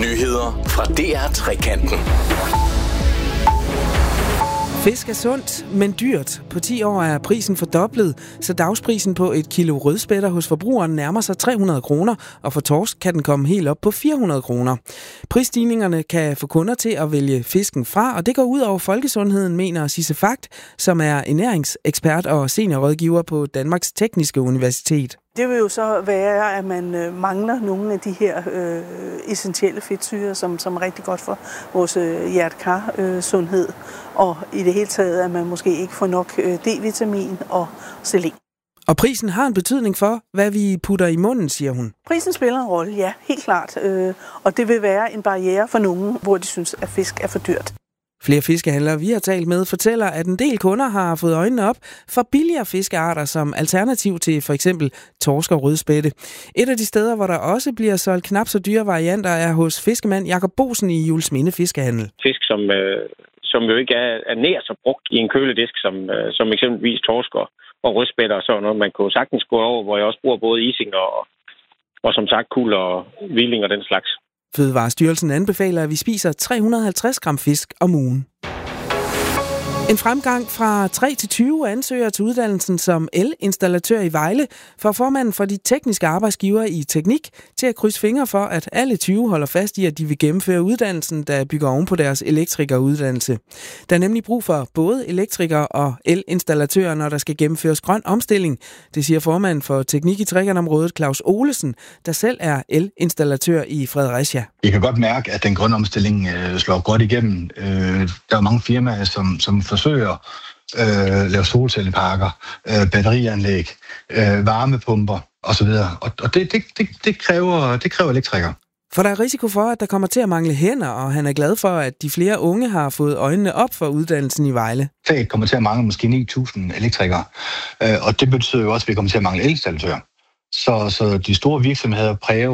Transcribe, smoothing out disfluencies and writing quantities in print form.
Nyheder fra DR Trekanten. Fisk er sundt, men dyrt. På 10 år er prisen fordoblet, så dagsprisen på et kilo rødspætter hos forbrugeren nærmer sig 300 kroner, og for torsk kan den komme helt op på 400 kroner. Prisstigningerne kan få kunder til at vælge fisken fra, og det går ud over folkesundheden, mener Sisse Fagt, som er ernæringsekspert og seniorrådgiver på Danmarks Tekniske Universitet. Det vil jo så være, at man mangler nogle af de her essentielle fedtsyrer, som er rigtig godt for vores hjerte-kar-sundhed. Og i det hele taget, at man måske ikke får nok D-vitamin og selen. Og prisen har en betydning for, hvad vi putter i munden, siger hun. Prisen spiller en rolle, ja, helt klart. Og det vil være en barriere for nogen, hvor de synes, at fisk er for dyrt. Flere fiskehandlere, vi har talt med, fortæller, at en del kunder har fået øjnene op for billigere fiskearter som alternativ til for eksempel torsk og rødspætte. Et af de steder, hvor der også bliver solgt knap så dyre varianter, er hos fiskemand Jakob Bosen i Juelsminde Fiskehandel. Fisk, som jo ikke er nær så brugt i en køledisk, som eksempelvis torsk og rødspætter og sådan noget. Man kunne sagtens gå over, hvor jeg også bruger både ising og som sagt kul og hviling og den slags. Fødevarestyrelsen anbefaler, at vi spiser 350 gram fisk om ugen. En fremgang fra 3 til 20 ansøgere til uddannelsen som elinstallatør i Vejle får formanden for de tekniske arbejdsgivere i teknik til at krydse fingre for, at alle 20 holder fast i, at de vil gennemføre uddannelsen, der bygger oven på deres elektrikeruddannelse. Der er nemlig brug for både elektrikere og elinstallatører, når der skal gennemføres grøn omstilling. Det siger formanden for teknik i Trekantområdet, Claus Olesen, der selv er elinstallatør i Fredericia. I kan godt mærke, at den grønne omstilling slår godt igennem. Der er mange firmaer, som forsøger at lave solcelleparker, batterianlæg, varmepumper osv. Og det kræver elektrikere. For der er risiko for, at der kommer til at mangle hænder, og han er glad for, at de flere unge har fået øjnene op for uddannelsen i Vejle. Det kommer til at mangle måske 9.000 elektrikere, og det betyder jo også, at vi kommer til at mangle elinstallatører. Så de store virksomheder præger